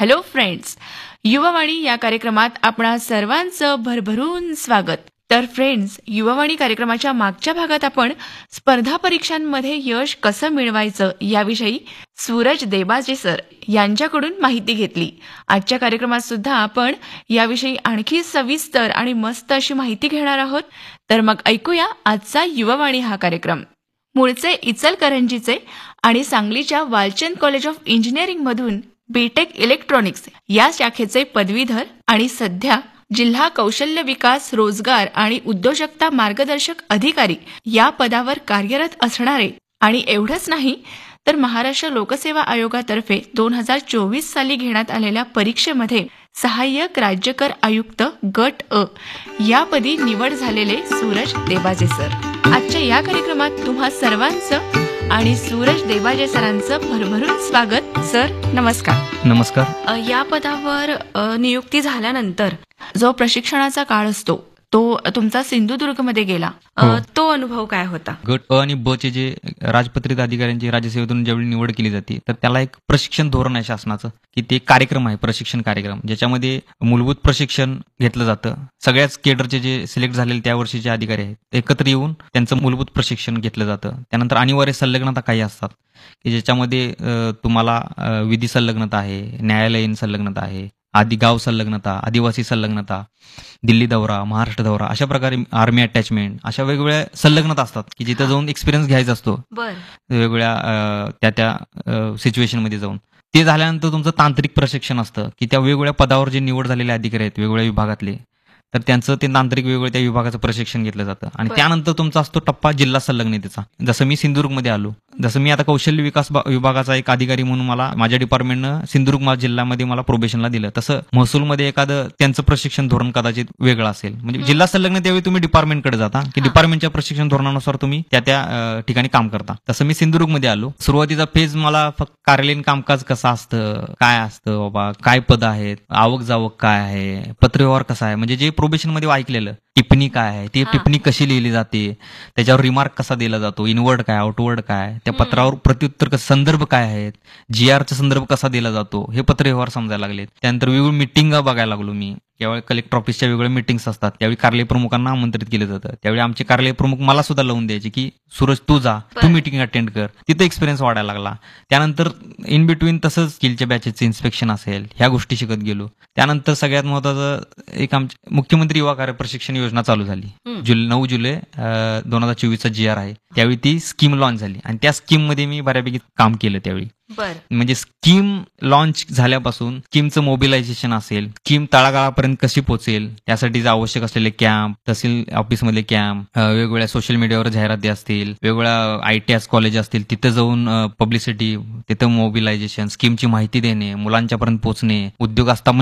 Hello friends, Yuvavani या कार्यक्रमात आपणा सर्वांचं भरभरून स्वागत. तर फ्रेंड्स, युवावाणी कार्यक्रमाच्या मागच्या भागात आपण स्पर्धा परीक्षांमध्ये यश कसं मिळवायचं याविषयी सूरज देबाजे सर यांच्याकडून माहिती घेतली. आजच्या कार्यक्रमात सुद्धा आपण याविषयी आणखी सविस्तर आणि मस्त अशी माहिती घेणार आहोत. तर मग ऐकूया आजचा युवावाणी हा कार्यक्रम. मूळचे इचलकरंजीचे आणि सांगलीच्या Walchand college of इंजिनिअरिंगमधून BTech electronics या शाखेचे पदवीधर आणि सध्या जिल्हा कौशल्य विकास, रोजगार आणि उद्योजकता मार्गदर्शक अधिकारी या पदावर कार्यरत असणारे आणि एवढंच नाही तर महाराष्ट्र लोकसेवा आयोगातर्फे 2024 साली घेण्यात आलेल्या परीक्षेमध्ये सहाय्यक राज्यकर आयुक्त गट अ यापदी निवड झालेले सूरज देबाजे सर. आजच्या या कार्यक्रमात तुम्हा सर्वांचं आणि सूरज देबाजे सरांचं भरभरून स्वागत. सर नमस्कार. नमस्कार. या पदावर नियुक्ती झाल्यानंतर जो प्रशिक्षणाचा काळ असतो तो तुमचा सिंधुदुर्गमध्ये गेला. तो अनुभव काय होता? गट अ आणि ब चे जे राजपत्रित अधिकाऱ्यांची राज्यसेवेतून ज्यावेळी निवड केली जाते तर त्याला एक प्रशिक्षण धोरण आहे शासनाचं, की ते कार्यक्रम आहे, प्रशिक्षण कार्यक्रम, ज्याच्यामध्ये मूलभूत प्रशिक्षण घेतलं जातं. सगळ्याच केडरचे जे सिलेक्ट झालेले त्या वर्षीचे अधिकारी आहेत एकत्र येऊन त्यांचं मूलभूत प्रशिक्षण घेतलं जातं. त्यानंतर अनिवार्य संलग्नता काही असतात की ज्याच्यामध्ये तुम्हाला विधी संलग्नता आहे, न्यायालयीन संलग्नता आहे, गाव संलग्नता, आदिवासी संलग्नता, दिल्ली दौरा, महाराष्ट्र दौरा, अशा प्रकारे आर्मी अटॅचमेंट, अशा वेगवेगळ्या संलग्नता असतात की जिथे जाऊन एक्सपिरियन्स घ्यायचा असतो वेगवेगळ्या त्या सिच्युएशनमध्ये जाऊन. ते झाल्यानंतर तुमचं तांत्रिक प्रशिक्षण असतं की त्या वेगवेगळ्या पदावर जे निवड झालेले अधिकारी आहेत वेगवेगळ्या विभागातले तर त्यांचं ते तांत्रिक वेगवेगळ्या त्या विभागाचं प्रशिक्षण घेतलं जातं. आणि त्यानंतर तुमचा असतो टप्पा जिल्हा संलग्नतेचा. जसं मी सिंधुदुर्गमध्ये आलो, जसं मी आता कौशल्य विकास विभागाचा एक अधिकारी म्हणून मला माझ्या डिपार्टमेंटनं सिंधुदुर्ग जिल्ह्यामध्ये मला प्रोबेशनला दिलं. तसं महसूलमध्ये एखादं त्यांचं प्रशिक्षण धोरण कदाचित वेगळं असेल. म्हणजे जिल्हा संलग्न त्यावेळी तुम्ही डिपार्टमेंटकडे जाता की डिपार्टमेंटच्या प्रशिक्षण धोरणानुसार तुम्ही त्या ठिकाणी काम करता. तसं मी सिंधुदुर्गमध्ये आलो. सुरुवातीचा फेज मला फक्त कार्यालयीन कामकाज कसं असतं, काय असतं बाबा, काय पद आहेत, आवक जावक काय आहे, पत्रव्यवहार कसा आहे, म्हणजे जे प्रोबेशनमध्ये ऐकलेलं, टिप्पणी काय आहे, ती टिप्पणी कशी लिहिली जाते, त्याच्यावर रिमार्क कसा दिला जातो, इनवर्ड काय, आउटवर्ड काय, त्या पत्रावर प्रत्युत्तर कसं, संदर्भ काय आहेत, जीआरचा संदर्भ कसा दिला जातो, हे पत्रव्यवहार समजायला लागले. त्यानंतर वेगवेगळी मिटिंग बघायला लागलो मी. त्यावेळी कलेक्टर ऑफिसच्या वेगवेगळ्या मिटिंग्स असतात, त्यावेळी कार्यालय प्रमुखांना आमंत्रित केलं जातं. त्यावेळी आमचे कार्यालय प्रमुख मला सुद्धा लावून द्यायचे की सूरज तू जा, तू मिटिंग अटेंड कर. तिथे एक्सपिरियन्स वाढायला लागला. त्यानंतर इन बिटवीन तसंच स्किलच्या बॅचेसचं इन्स्पेक्शन असेल, ह्या गोष्टी शिकत गेलो. त्यानंतर सगळ्यात महत्वाचं एक आमची मुख्यमंत्री युवा कार्य प्रशिक्षण योजना चालू झाली. 9 जुलै 2024चा GR आहे. त्यावेळी ती स्कीम लॉन्च झाली आणि त्या स्कीम मध्ये मी बऱ्यापैकी काम केलं. त्यावेळी म्हणजे स्कीम लॉन्च झाल्यापासून स्कीमचं मोबिलायझेशन असेल, स्कीम तळागाळापर्यंत कशी पोहोचेल त्यासाठी आवश्यक असलेले कॅम्प, तहसील ऑफिसमधले कॅम्प, वेगवेगळ्या सोशल मीडियावर जाहिराती असतील, वेगवेगळ्या ITS कॉलेज असतील, तिथं जाऊन पब्लिसिटी, तिथं मोबिलायझेशन, स्कीमची माहिती देणे, मुलांच्यापर्यंत पोहोचणे, उद्योग